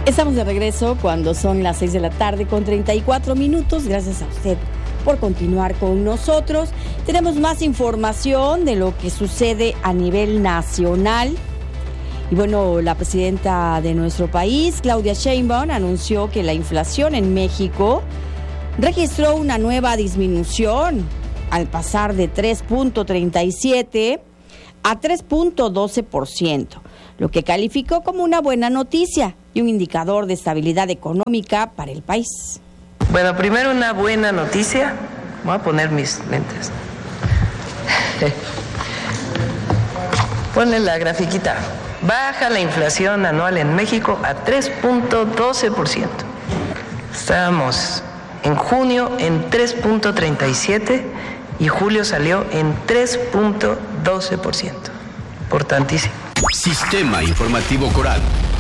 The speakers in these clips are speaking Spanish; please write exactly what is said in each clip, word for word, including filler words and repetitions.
Estamos de regreso cuando son las seis de la tarde con treinta y cuatro minutos. Gracias a usted por continuar con nosotros. Tenemos más información de lo que sucede a nivel nacional. Y bueno, la presidenta de nuestro país, Claudia Sheinbaum, anunció que la inflación en México registró una nueva disminución al pasar de tres punto treinta y siete a tres punto doce por ciento, lo que calificó como una buena noticia y un indicador de estabilidad económica para el país. Bueno, primero una buena noticia. Voy a poner mis lentes. Ponle la grafiquita. Baja la inflación anual en México a tres punto doce por ciento. Estábamos en junio en tres punto treinta y siete y julio salió en tres punto doce por ciento. Importantísimo. Sistema Informativo Coral.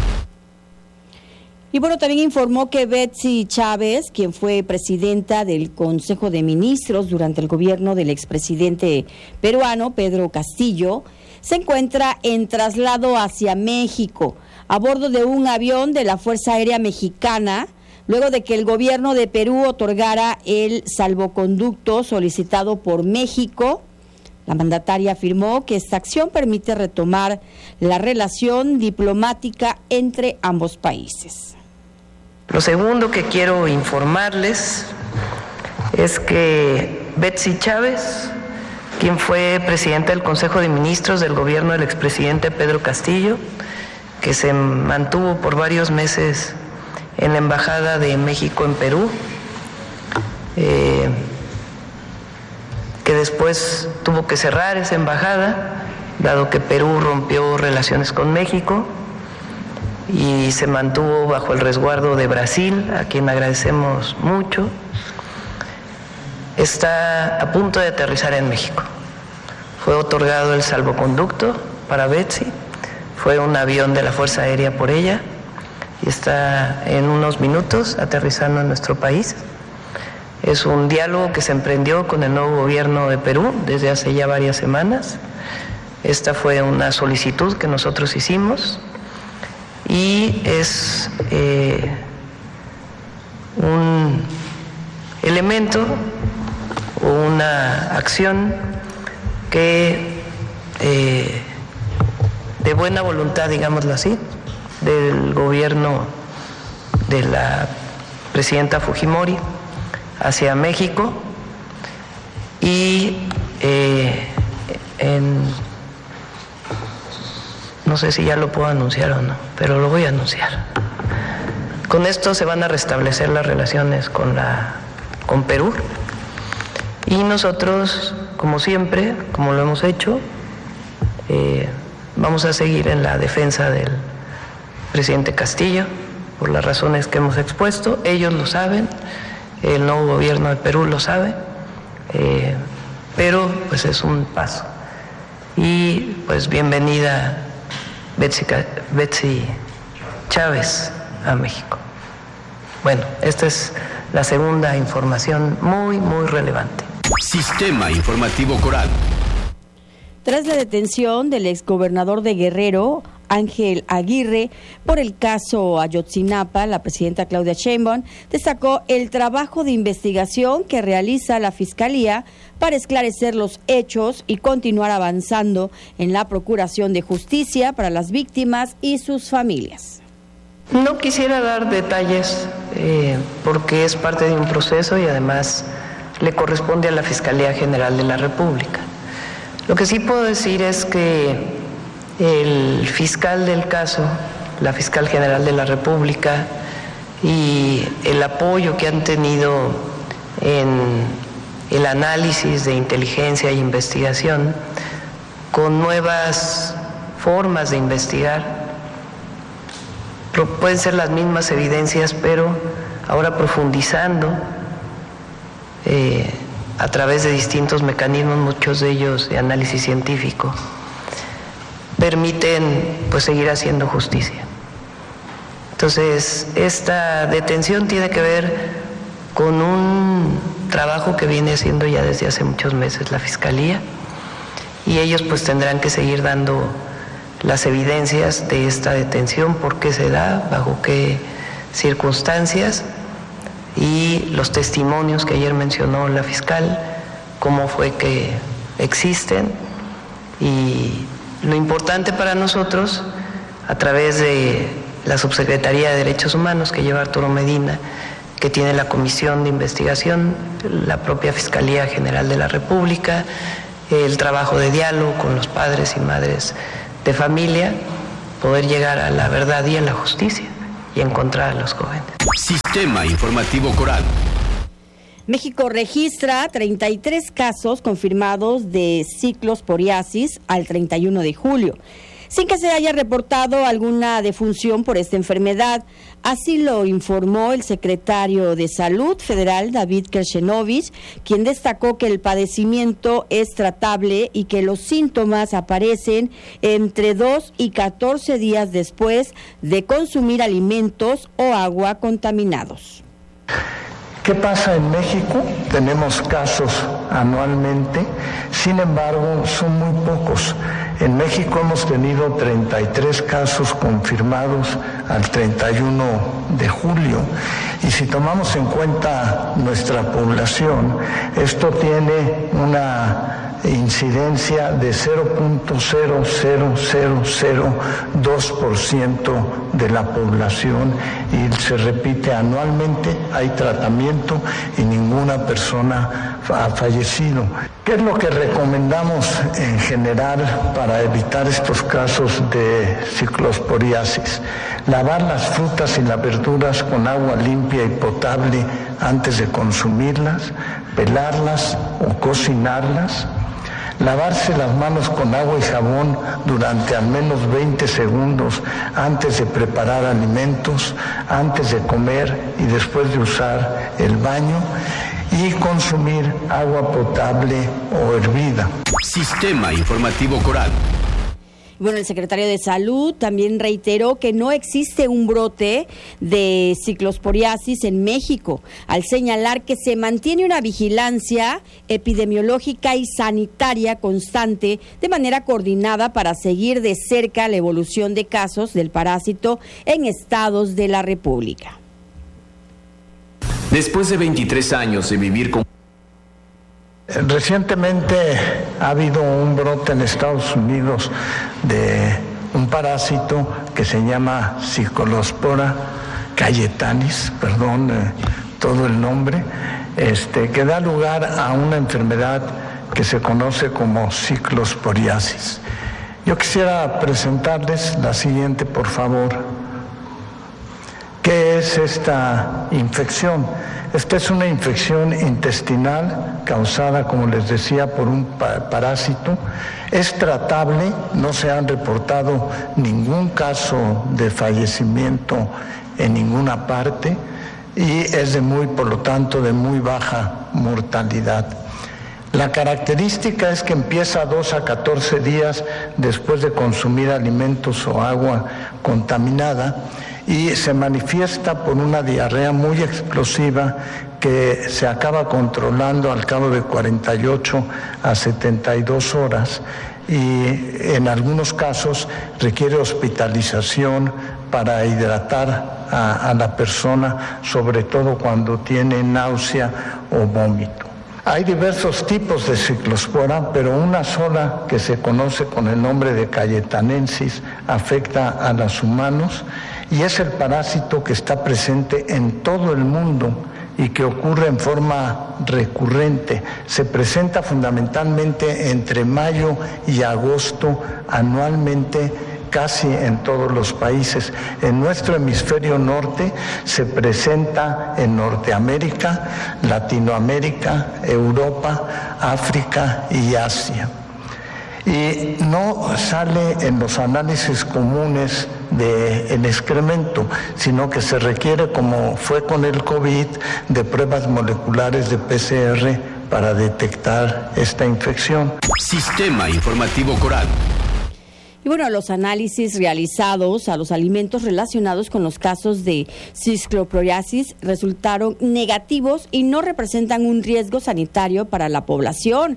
Y bueno, también informó que Betsy Chávez, quien fue presidenta del Consejo de Ministros durante el gobierno del expresidente peruano Pedro Castillo, se encuentra en traslado hacia México a bordo de un avión de la Fuerza Aérea Mexicana, luego de que el gobierno de Perú otorgara el salvoconducto solicitado por México. La mandataria afirmó que esta acción permite retomar la relación diplomática entre ambos países. Lo segundo que quiero informarles es que Betsy Chávez, quien fue presidenta del Consejo de Ministros del gobierno del expresidente Pedro Castillo, que se mantuvo por varios meses en la Embajada de México en Perú, eh, que después tuvo que cerrar esa embajada, dado que Perú rompió relaciones con México y se mantuvo bajo el resguardo de Brasil, a quien agradecemos mucho. Está a punto de aterrizar en México. Fue otorgado el salvoconducto para Betsy, fue un avión de la Fuerza Aérea por ella y está en unos minutos aterrizando en nuestro país. Es un diálogo que se emprendió con el nuevo gobierno de Perú desde hace ya varias semanas. Esta fue una solicitud que nosotros hicimos y es eh, un elemento o una acción que eh, de buena voluntad, digámoslo así, del gobierno de la presidenta Fujimori hacia México y eh, en, no sé si ya lo puedo anunciar o no, pero lo voy a anunciar. Con esto se van a restablecer las relaciones con la con Perú y nosotros, como siempre, como lo hemos hecho, eh, vamos a seguir en la defensa del presidente Castillo por las razones que hemos expuesto. Ellos lo saben, el nuevo gobierno de Perú lo sabe, eh, pero pues es un paso. Y pues bienvenida Betsy, Betsy Chávez a México. Bueno, esta es la segunda información muy, muy relevante. Sistema Informativo Coral. Tras la detención del exgobernador de Guerrero, Ángel Aguirre, por el caso Ayotzinapa, la presidenta Claudia Sheinbaum destacó el trabajo de investigación que realiza la Fiscalía para esclarecer los hechos y continuar avanzando en la procuración de justicia para las víctimas y sus familias. No quisiera dar detalles eh, porque es parte de un proceso y además le corresponde a la Fiscalía General de la República. Lo que sí puedo decir es que el fiscal del caso, la fiscal general de la República, y el apoyo que han tenido en el análisis de inteligencia e investigación con nuevas formas de investigar, pueden ser las mismas evidencias, pero ahora profundizando eh, a través de distintos mecanismos, muchos de ellos de análisis científico, permiten pues seguir haciendo justicia. Entonces, esta detención tiene que ver con un trabajo que viene haciendo ya desde hace muchos meses la Fiscalía y ellos pues tendrán que seguir dando las evidencias de esta detención, por qué se da, bajo qué circunstancias, y los testimonios que ayer mencionó la fiscal, cómo fue que existen. Y lo importante para nosotros, a través de la Subsecretaría de Derechos Humanos que lleva Arturo Medina, que tiene la Comisión de Investigación, la propia Fiscalía General de la República, el trabajo de diálogo con los padres y madres de familia, poder llegar a la verdad y a la justicia y encontrar a los jóvenes. Sistema Informativo Coral. México registra treinta y tres casos confirmados de ciclosporiasis al treinta y uno de julio, sin que se haya reportado alguna defunción por esta enfermedad. Así lo informó el secretario de Salud Federal, David Kershenovich, quien destacó que el padecimiento es tratable y que los síntomas aparecen entre dos y catorce días después de consumir alimentos o agua contaminados. ¿Qué pasa en México? Tenemos casos anualmente, sin embargo, son muy pocos. En México hemos tenido treinta y tres casos confirmados al treinta y uno de julio, y si tomamos en cuenta nuestra población, esto tiene una incidencia de cero punto cero cero cero cero dos por ciento de la población, y se repite anualmente, hay tratamiento y ninguna persona ha fallecido. ¿Qué es lo que recomendamos en general para evitar estos casos de ciclosporiasis? Lavar las frutas y las verduras con agua limpia y potable antes de consumirlas, pelarlas o cocinarlas, lavarse las manos con agua y jabón durante al menos veinte segundos antes de preparar alimentos, antes de comer y después de usar el baño, y consumir agua potable o hervida. Sistema Informativo Coral. Bueno, el secretario de Salud también reiteró que no existe un brote de ciclosporiasis en México, al señalar que se mantiene una vigilancia epidemiológica y sanitaria constante de manera coordinada para seguir de cerca la evolución de casos del parásito en estados de la República. Después de veintitrés años de vivir con... Recientemente ha habido un brote en Estados Unidos de un parásito que se llama Ciclospora cayetanis, perdón eh, todo el nombre, este, que da lugar a una enfermedad que se conoce como ciclosporiasis. Yo quisiera presentarles la siguiente, por favor. ¿Qué es esta infección? Esta es una infección intestinal causada, como les decía, por un parásito. Es tratable, no se han reportado ningún caso de fallecimiento en ninguna parte y es de muy, por lo tanto, de muy baja mortalidad. La característica es que empieza dos a catorce días después de consumir alimentos o agua contaminada, y se manifiesta por una diarrea muy explosiva que se acaba controlando al cabo de cuarenta y ocho a setenta y dos horas, y en algunos casos requiere hospitalización para hidratar a, a la persona, sobre todo cuando tiene náusea o vómito. Hay diversos tipos de ciclospora, pero una sola, que se conoce con el nombre de cayetanensis, afecta a los humanos y es el parásito que está presente en todo el mundo y que ocurre en forma recurrente. Se presenta fundamentalmente entre mayo y agosto anualmente, casi en todos los países. En nuestro hemisferio norte se presenta en Norteamérica, Latinoamérica, Europa, África y Asia. Y no sale en los análisis comunes del excremento, sino que se requiere, como fue con el COVID, de pruebas moleculares de P C R para detectar esta infección. Sistema Informativo Coral. Y bueno, los análisis realizados a los alimentos relacionados con los casos de ciclosporiasis resultaron negativos y no representan un riesgo sanitario para la población.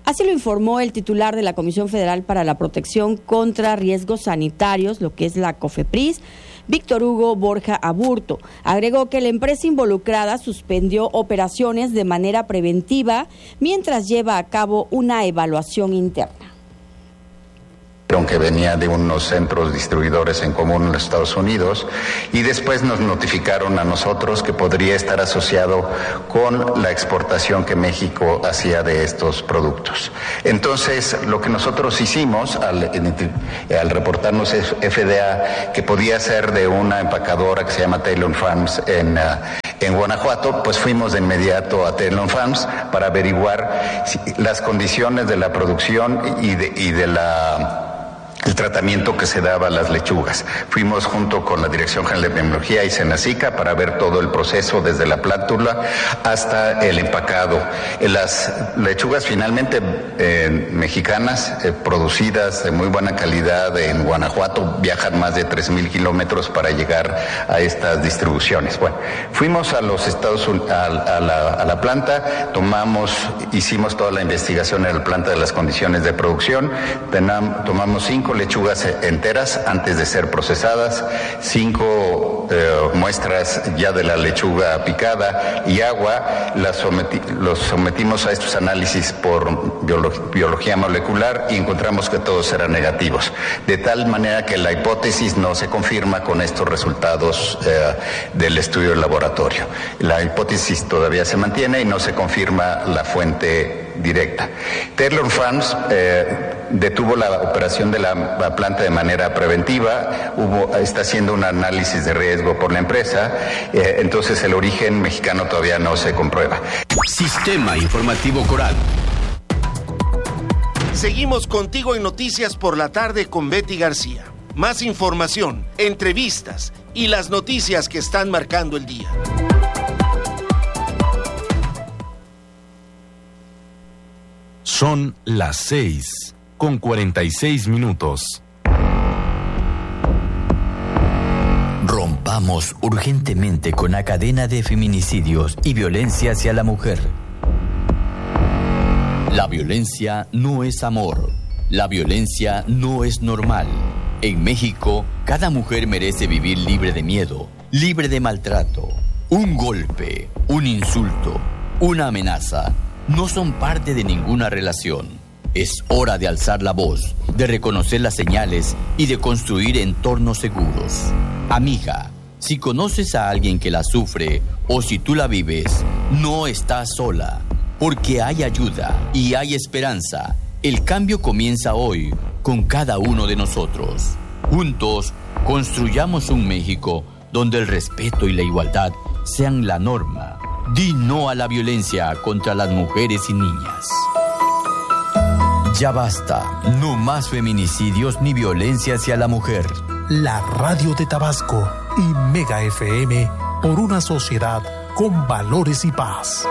Así lo informó el titular de la Comisión Federal para la Protección contra Riesgos Sanitarios, lo que es la COFEPRIS, Víctor Hugo Borja Aburto. Agregó que la empresa involucrada suspendió operaciones de manera preventiva mientras lleva a cabo una evaluación interna. Que venía de unos centros distribuidores en común en los Estados Unidos, y después nos notificaron a nosotros que podría estar asociado con la exportación que México hacía de estos productos. Entonces, lo que nosotros hicimos al, al reportarnos F D A que podía ser de una empacadora que se llama Taylor Farms en, en Guanajuato, pues fuimos de inmediato a Taylor Farms para averiguar si, las condiciones de la producción y de, y de la el tratamiento que se daba a las lechugas. Fuimos junto con la Dirección General de Epidemiología y Senacica para ver todo el proceso desde la plántula hasta el empacado. Las lechugas finalmente eh, mexicanas, eh, producidas de muy buena calidad en Guanajuato, viajan más de tres mil kilómetros para llegar a estas distribuciones. Bueno, fuimos a los Estados Unidos, a, a, la, a la planta, tomamos, hicimos toda la investigación en la planta de las condiciones de producción, tenam, tomamos cinco lechugas enteras antes de ser procesadas, cinco eh, muestras ya de la lechuga picada y agua, las someti los sometimos a estos análisis por biolog biología molecular y encontramos que todos eran negativos, de tal manera que la hipótesis no se confirma con estos resultados eh, del estudio del laboratorio. La hipótesis todavía se mantiene y no se confirma la fuente directa. Taylor Farms eh, detuvo la operación de la, la planta de manera preventiva, hubo, está haciendo un análisis de riesgo por la empresa, eh, entonces el origen mexicano todavía no se comprueba. Sistema Informativo Coral. Seguimos contigo en Noticias por la Tarde con Betty García. Más información, entrevistas y las noticias que están marcando el día. Son las seis con cuarenta y seis minutos. Rompamos urgentemente con la cadena de feminicidios y violencia hacia la mujer. La violencia no es amor. La violencia no es normal. En México, cada mujer merece vivir libre de miedo, libre de maltrato. Un golpe, un insulto, una amenaza no son parte de ninguna relación. Es hora de alzar la voz, de reconocer las señales y de construir entornos seguros. Amiga, si conoces a alguien que la sufre o si tú la vives, no estás sola, porque hay ayuda y hay esperanza. El cambio comienza hoy con cada uno de nosotros. Juntos, construyamos un México donde el respeto y la igualdad sean la norma. Di no a la violencia contra las mujeres y niñas. Ya basta, no más feminicidios ni violencia hacia la mujer. La Radio de Tabasco y Mega F M por una sociedad con valores y paz.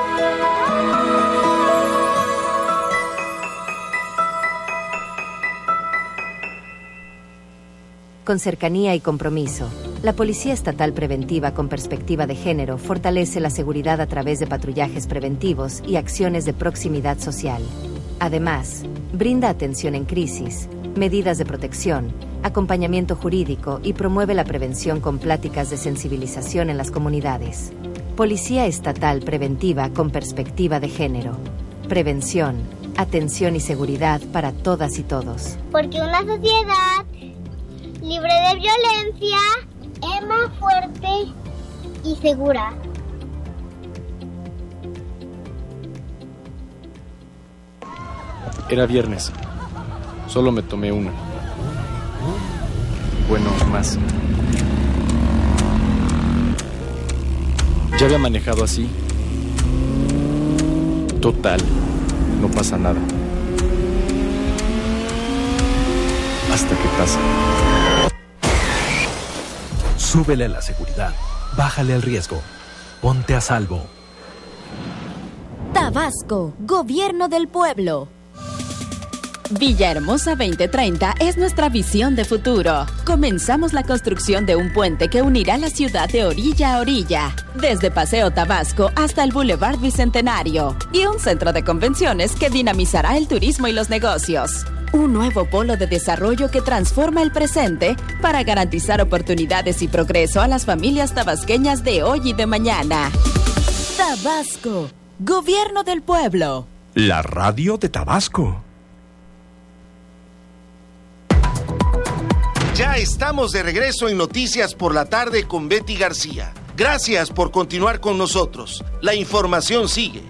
Con cercanía y compromiso, la Policía Estatal Preventiva con Perspectiva de Género fortalece la seguridad a través de patrullajes preventivos y acciones de proximidad social. Además, brinda atención en crisis, medidas de protección, acompañamiento jurídico y promueve la prevención con pláticas de sensibilización en las comunidades. Policía Estatal Preventiva con Perspectiva de Género. Prevención, atención y seguridad para todas y todos. Porque una sociedad libre de violencia es más fuerte y segura. Era viernes. Solo me tomé una. Bueno, más. Ya había manejado así. Total, no pasa nada. Hasta que pasa. Súbele a la seguridad, bájale al riesgo, ponte a salvo. Tabasco, Gobierno del Pueblo. Villahermosa veinte treinta es nuestra visión de futuro. Comenzamos la construcción de un puente que unirá la ciudad de orilla a orilla, desde Paseo Tabasco hasta el Boulevard Bicentenario, y un centro de convenciones que dinamizará el turismo y los negocios. Un nuevo polo de desarrollo que transforma el presente para garantizar oportunidades y progreso a las familias tabasqueñas de hoy y de mañana. Tabasco, Gobierno del Pueblo. La radio de Tabasco. Ya estamos de regreso en Noticias por la Tarde con Betty García. Gracias por continuar con nosotros. La información sigue.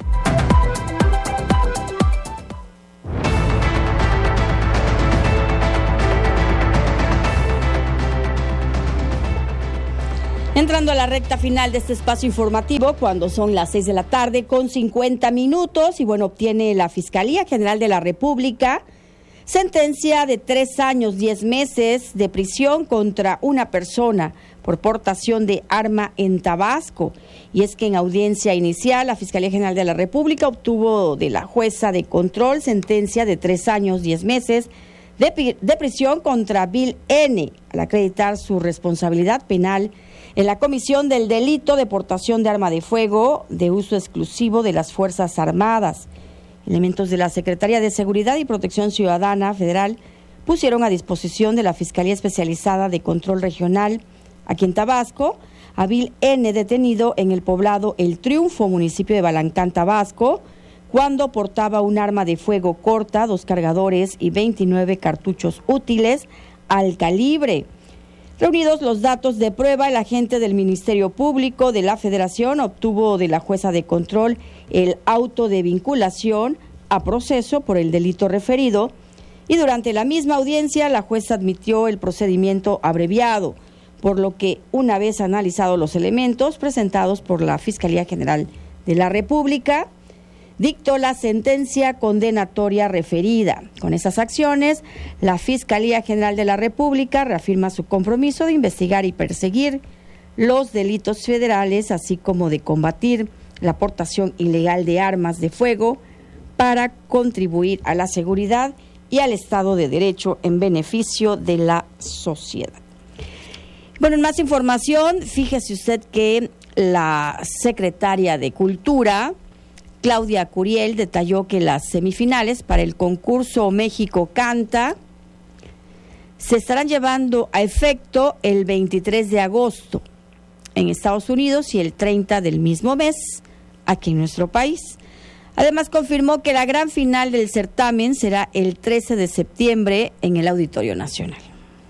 Entrando a la recta final de este espacio informativo, cuando son las seis de la tarde con cincuenta minutos, y bueno, obtiene la Fiscalía General de la República sentencia de tres años, diez meses de prisión contra una persona por portación de arma en Tabasco. Y es que en audiencia inicial, la Fiscalía General de la República obtuvo de la jueza de control sentencia de tres años, diez meses de, de prisión contra Bill N., al acreditar su responsabilidad penal en la comisión del delito de portación de arma de fuego de uso exclusivo de las Fuerzas Armadas. Elementos de la Secretaría de Seguridad y Protección Ciudadana Federal pusieron a disposición de la Fiscalía Especializada de Control Regional aquí en Tabasco a Bill N., detenido en el poblado El Triunfo, municipio de Balancán, Tabasco, cuando portaba un arma de fuego corta, dos cargadores y veintinueve cartuchos útiles al calibre. Reunidos los datos de prueba, el agente del Ministerio Público de la Federación obtuvo de la jueza de control el auto de vinculación a proceso por el delito referido, y durante la misma audiencia la jueza admitió el procedimiento abreviado, por lo que, una vez analizados los elementos presentados por la Fiscalía General de la República, dictó la sentencia condenatoria referida. Con esas acciones, la Fiscalía General de la República reafirma su compromiso de investigar y perseguir los delitos federales, así como de combatir la aportación ilegal de armas de fuego para contribuir a la seguridad y al Estado de Derecho en beneficio de la sociedad. Bueno, en más información, fíjese usted que la secretaria de Cultura, Claudia Curiel, detalló que las semifinales para el concurso México Canta se estarán llevando a efecto el veintitrés de agosto en Estados Unidos y el treinta del mismo mes aquí en nuestro país. Además, confirmó que la gran final del certamen será el trece de septiembre en el Auditorio Nacional.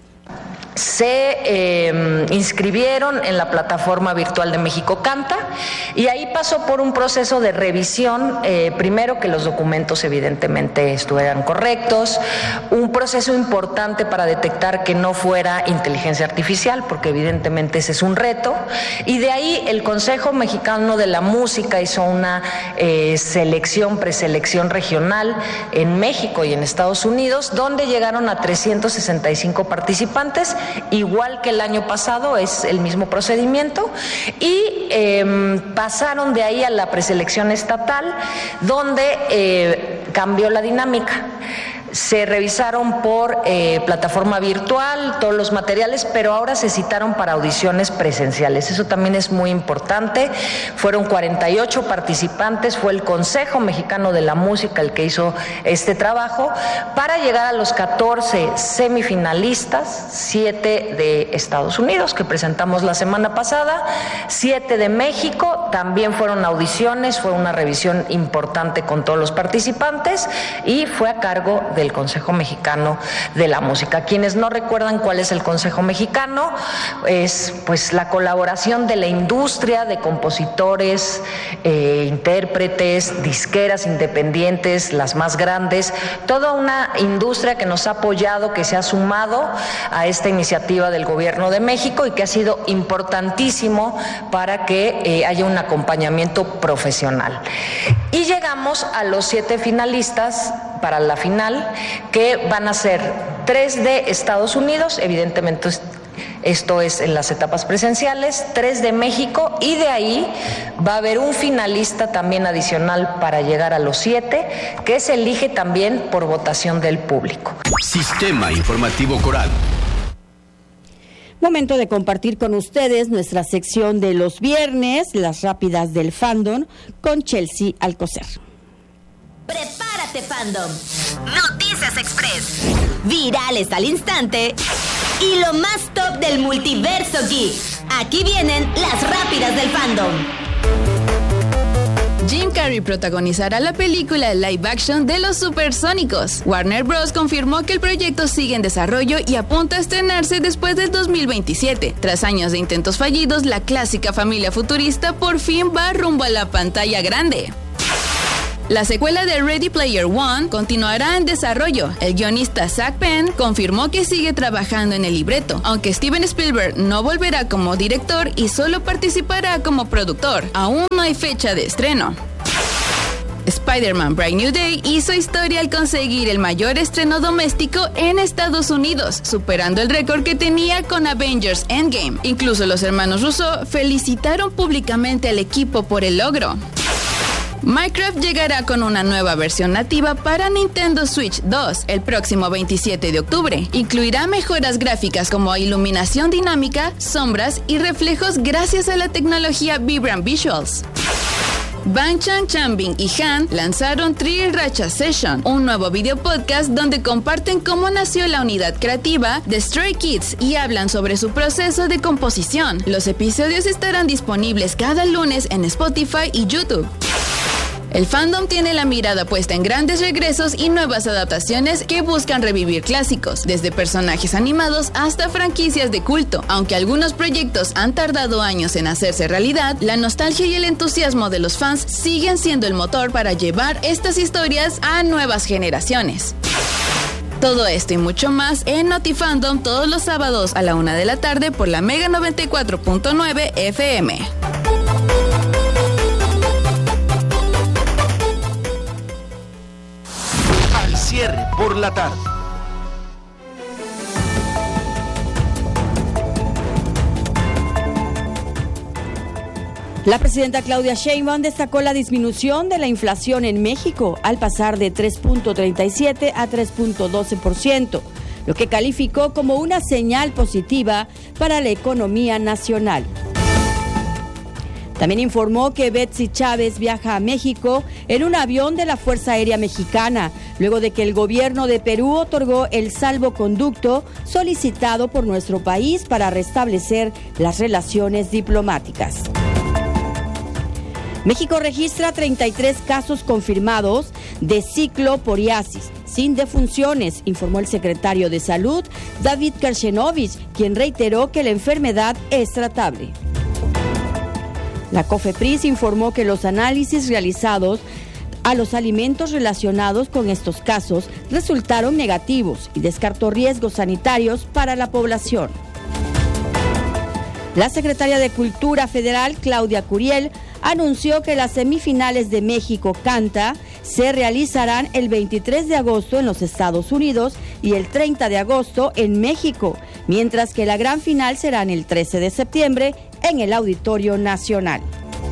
Se eh, inscribieron en la plataforma virtual de México Canta y ahí pasó por un proceso de revisión, eh, primero que los documentos evidentemente estuvieran correctos, un proceso importante para detectar que no fuera inteligencia artificial, porque evidentemente ese es un reto, y de ahí el Consejo Mexicano de la Música hizo una eh, selección, preselección regional en México y en Estados Unidos, donde llegaron a trescientos sesenta y cinco participantes, igual que el año pasado, es el mismo procedimiento, y eh, pasaron de ahí a la preselección estatal, donde eh, cambió la dinámica. Se revisaron por eh, plataforma virtual todos los materiales, pero ahora se citaron para audiciones presenciales. Eso también es muy importante. Fueron cuarenta y ocho participantes, fue el Consejo Mexicano de la Música el que hizo este trabajo para llegar a los catorce semifinalistas, siete de Estados Unidos que presentamos la semana pasada, siete de México, también fueron audiciones, fue una revisión importante con todos los participantes y fue a cargo de del Consejo Mexicano de la Música. Quienes no recuerdan cuál es el Consejo Mexicano, es pues la colaboración de la industria, de compositores, eh, intérpretes, disqueras independientes, las más grandes, toda una industria que nos ha apoyado, que se ha sumado a esta iniciativa del Gobierno de México y que ha sido importantísimo para que eh, haya un acompañamiento profesional. Y llegamos a los siete finalistas para la final, que van a ser tres de Estados Unidos, evidentemente Esto es en las etapas presenciales, tres de México, y de ahí va a haber un finalista también adicional para llegar a los siete, que se elige también por votación del público. Sistema Informativo Coral. Momento de compartir con ustedes nuestra sección de los viernes, las rápidas del fandom, con Chelsea Alcocer. Prepárate, fandom. Noticias Express. Virales al instante. Y lo más top del multiverso geek. Aquí vienen las rápidas del fandom. Jim Carrey protagonizará la película live action de Los Supersónicos. Warner Bros. Confirmó que el proyecto sigue en desarrollo y apunta a estrenarse después del dos mil veintisiete. Tras años de intentos fallidos, la clásica familia futurista por fin va rumbo a la pantalla grande. La secuela de Ready Player One continuará en desarrollo. El guionista Zach Penn confirmó que sigue trabajando en el libreto, aunque Steven Spielberg no volverá como director y solo participará como productor. Aún no hay fecha de estreno. Spider-Man Brand New Day hizo historia al conseguir el mayor estreno doméstico en Estados Unidos, superando el récord que tenía con Avengers Endgame. Incluso los hermanos Russo felicitaron públicamente al equipo por el logro. Minecraft llegará con una nueva versión nativa para Nintendo Switch dos el próximo veintisiete de octubre. Incluirá mejoras gráficas como iluminación dinámica, sombras y reflejos gracias a la tecnología Vibrant Visuals. Bang Chan Chanbin y Han lanzaron Trill Racha Session, un nuevo video podcast donde comparten cómo nació la unidad creativa de Stray Kids y hablan sobre su proceso de composición. Los episodios estarán disponibles cada lunes en Spotify y YouTube. El fandom tiene la mirada puesta en grandes regresos y nuevas adaptaciones que buscan revivir clásicos, desde personajes animados hasta franquicias de culto. Aunque algunos proyectos han tardado años en hacerse realidad, la nostalgia y el entusiasmo de los fans siguen siendo el motor para llevar estas historias a nuevas generaciones. Todo esto y mucho más en Notifandom todos los sábados a la una de la tarde por la Mega noventa y cuatro punto nueve F M. Cierre por la tarde. La presidenta Claudia Sheinbaum destacó la disminución de la inflación en México al pasar de tres punto treinta y siete a tres punto doce por ciento, lo que calificó como una señal positiva para la economía nacional. También informó que Betsy Chávez viaja a México en un avión de la Fuerza Aérea Mexicana, luego de que el gobierno de Perú otorgó el salvoconducto solicitado por nuestro país para restablecer las relaciones diplomáticas. México registra treinta y tres casos confirmados de cicloporiasis, sin defunciones, informó el secretario de Salud, David Karchenovich, quien reiteró que la enfermedad es tratable. La COFEPRIS informó que los análisis realizados a los alimentos relacionados con estos casos resultaron negativos y descartó riesgos sanitarios para la población. La secretaria de Cultura Federal, Claudia Curiel, anunció que las semifinales de México Canta se realizarán el veintitrés de agosto en los Estados Unidos y el treinta de agosto en México, mientras que la gran final será en el trece de septiembre en el Auditorio Nacional.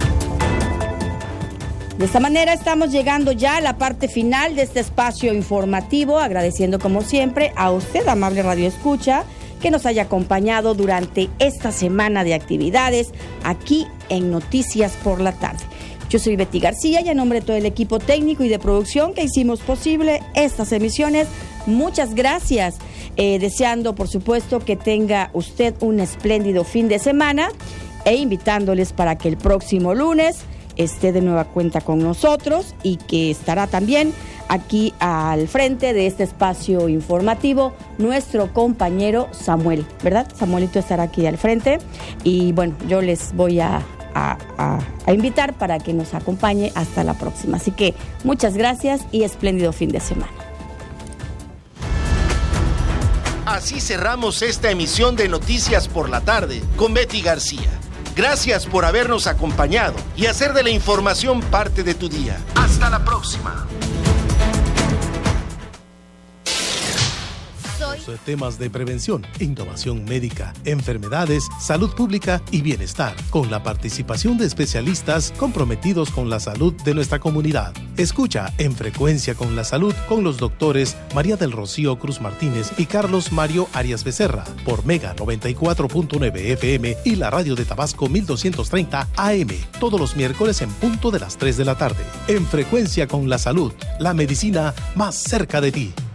De esta manera estamos llegando ya a la parte final de este espacio informativo, agradeciendo como siempre a usted, amable Radio Escucha, que nos haya acompañado durante esta semana de actividades aquí en Noticias por la Tarde. Yo soy Betty García y en nombre de todo el equipo técnico y de producción que hicimos posible estas emisiones, muchas gracias. Eh, deseando, por supuesto, que tenga usted un espléndido fin de semana e invitándoles para que el próximo lunes esté de nueva cuenta con nosotros y que estará también aquí al frente de este espacio informativo nuestro compañero Samuel, ¿verdad? Samuelito estará aquí al frente y bueno, yo les voy a, a, a, a invitar para que nos acompañe hasta la próxima. Así que muchas gracias y espléndido fin de semana. Así cerramos esta emisión de Noticias por la Tarde con Betty García. Gracias por habernos acompañado y hacer de la información parte de tu día. Hasta la próxima. Soy los temas de prevención, innovación médica, enfermedades, salud pública y bienestar, con la participación de especialistas comprometidos con la salud de nuestra comunidad. Escucha En Frecuencia con la Salud con los doctores María del Rocío Cruz Martínez y Carlos Mario Arias Becerra por Mega noventa y cuatro punto nueve F M y la radio de Tabasco mil doscientos treinta A M, todos los miércoles en punto de las tres de la tarde. En Frecuencia con la Salud, la medicina más cerca de ti.